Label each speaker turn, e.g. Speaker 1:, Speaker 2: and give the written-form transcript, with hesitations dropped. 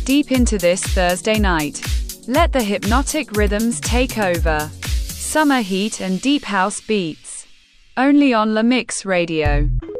Speaker 1: deep into this Thursday night. Let the hypnotic rhythms take over. Summer heat and deep house beats. Only on La Mix Radio.